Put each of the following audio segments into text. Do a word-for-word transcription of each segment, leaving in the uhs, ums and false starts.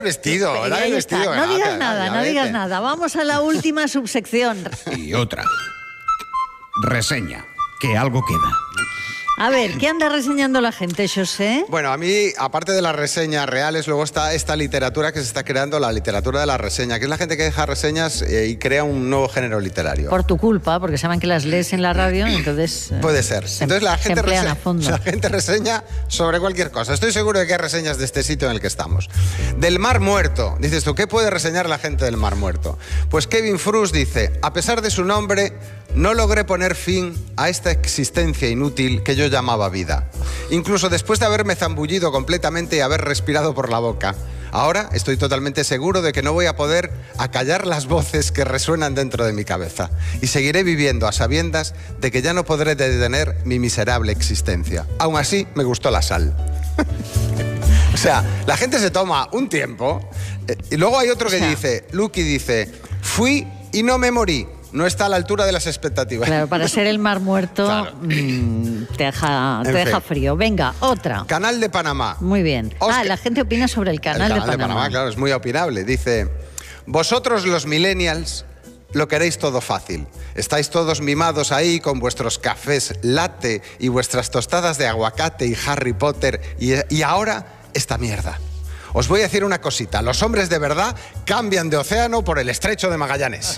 Vestido, Pero dale ahí vestido. está. No venga, digas venga, nada, ya no vete. digas nada. Vamos a la última subsección. Y otra. Reseña. Que algo queda. A ver, ¿qué anda reseñando la gente, José? Bueno, a mí, aparte de las reseñas reales, luego está esta literatura que se está creando, la literatura de la reseña, que es la gente que deja reseñas eh, y crea un nuevo género literario. Por tu culpa, porque saben que las lees en la radio, entonces... eh, Puede ser. se- Entonces la se gente, emplean rese- a fondo. la gente reseña sobre cualquier cosa. Estoy seguro de que hay reseñas de este sitio en el que estamos. Del Mar Muerto. Dices tú, ¿qué puede reseñar la gente del Mar Muerto? Pues Kevin Frus dice, a pesar de su nombre, no logré poner fin a esta existencia inútil que yo llamaba vida. Incluso después de haberme zambullido completamente y haber respirado por la boca. Ahora estoy totalmente seguro de que no voy a poder acallar las voces que resuenan dentro de mi cabeza. Y seguiré viviendo a sabiendas de que ya no podré detener mi miserable existencia. Aún así, me gustó la sal. O sea, la gente se toma un tiempo eh, y luego hay otro que O sea, dice, Lucky dice, fui y no me morí. No está a la altura de las expectativas. Claro, para ser el Mar Muerto, Claro. mmm, te deja, te En deja fin. frío. Venga, otra. Canal de Panamá. Muy bien. Oscar- Ah, la gente opina sobre el canal, El canal de Panamá. claro, es muy opinable. Dice, vosotros los millennials lo queréis todo fácil. Estáis todos mimados ahí con vuestros cafés latte y vuestras tostadas de aguacate y Harry Potter y, y ahora esta mierda. Os voy a decir una cosita, los hombres de verdad cambian de océano por el estrecho de Magallanes.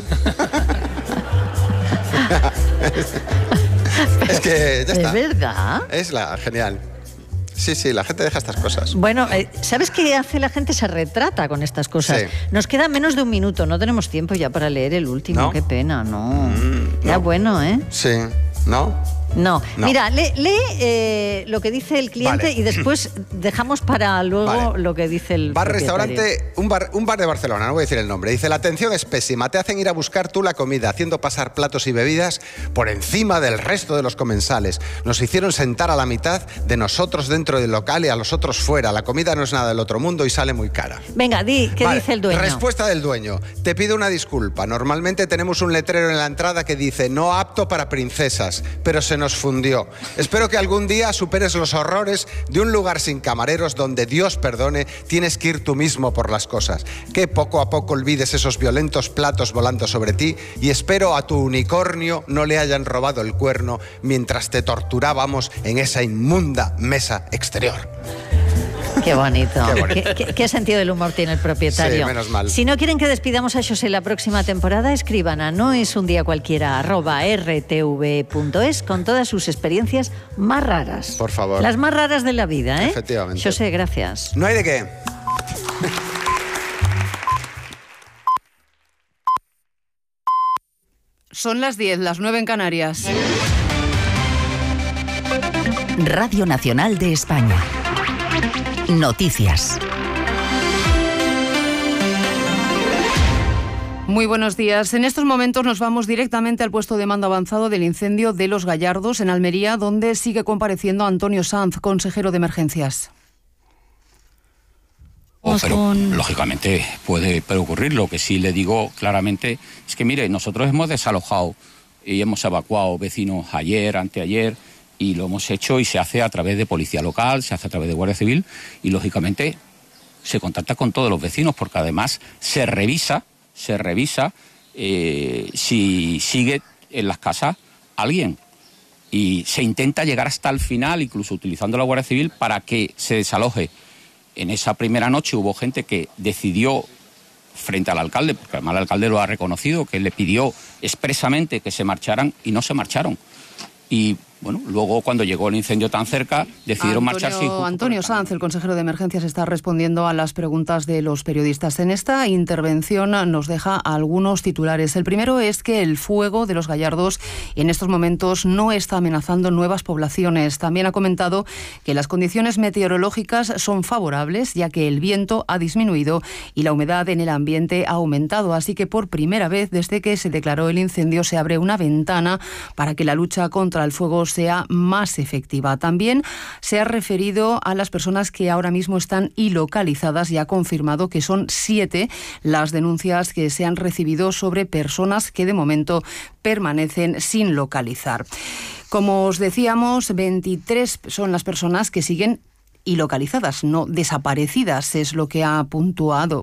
Es que ya ¿De está. verdad? Es la genial. Sí, sí, la gente deja estas cosas. Bueno, eh, ¿sabes qué hace la gente? Se retrata con estas cosas. Sí. Nos queda menos de un minuto, no tenemos tiempo ya para leer el último. ¿No? Qué pena, no. Mm, ya no. bueno, ¿eh? Sí, ¿no? No. No. Mira, lee, lee, eh, lo que dice el cliente Vale. y después dejamos para luego Vale. lo que dice el Bar propietario. restaurante, un bar, un bar de Barcelona, no voy a decir el nombre. Dice, la atención es pésima, te hacen ir a buscar tú la comida, haciendo pasar platos y bebidas por encima del resto de los comensales. Nos hicieron sentar a la mitad de nosotros dentro del local y a los otros fuera. La comida no es nada del otro mundo y sale muy cara. Venga, di, ¿qué Vale, dice el dueño? Respuesta del dueño. Te pido una disculpa. Normalmente tenemos un letrero en la entrada que dice no apto para princesas, pero se nos fundió. Espero que algún día superes los horrores de un lugar sin camareros donde Dios perdone, tienes que ir tú mismo por las cosas. Que poco a poco olvides esos violentos platos volando sobre ti y espero a tu unicornio no le hayan robado el cuerno mientras te torturábamos en esa inmunda mesa exterior. Qué bonito. Qué bonito. ¿Qué, qué- qué sentido del humor tiene el propietario? Sí, menos mal. Si no quieren que despidamos a José la próxima temporada, escriban a noesundíacualquiera arroba r t v punto es con todas sus experiencias más raras. Por favor. Las más raras de la vida, ¿eh? Efectivamente. José, gracias. No hay de qué. Son las diez, las nueve en Canarias. Radio Nacional de España. Noticias. Muy buenos días. En estos momentos nos vamos directamente al puesto de mando avanzado del incendio de Los Gallardos, en Almería, donde sigue compareciendo Antonio Sanz, consejero de emergencias. Vamos Pero, con- lógicamente, puede, puede ocurrir. Lo que sí le digo claramente es que, mire, nosotros hemos desalojado y hemos evacuado vecinos ayer, anteayer, y lo hemos hecho y se hace a través de Policía Local, se hace a través de Guardia Civil y, lógicamente, se contacta con todos los vecinos porque, además, se revisa, se revisa eh, si sigue en las casas alguien. Y se intenta llegar hasta el final, incluso utilizando la Guardia Civil, para que se desaloje. En esa primera noche hubo gente que decidió, frente al alcalde, porque además el alcalde lo ha reconocido, que le pidió expresamente que se marcharan y no se marcharon. Y bueno, luego cuando llegó el incendio tan cerca, decidieron marcharse. y justo por Antonio el Sanz, el consejero de emergencias, está respondiendo a las preguntas de los periodistas. En esta intervención nos deja algunos titulares. El primero es que el fuego de Los Gallardos en estos momentos no está amenazando nuevas poblaciones. También ha comentado que las condiciones meteorológicas son favorables, ya que el viento ha disminuido y la humedad en el ambiente ha aumentado. Así que por primera vez desde que se declaró el incendio se abre una ventana para que la lucha contra el fuego sea más efectiva. También se ha referido a las personas que ahora mismo están ilocalizadas y ha confirmado que son siete las denuncias que se han recibido sobre personas que de momento permanecen sin localizar. Como os decíamos, veintitrés son las personas que siguen y localizadas, no desaparecidas, es lo que ha puntuado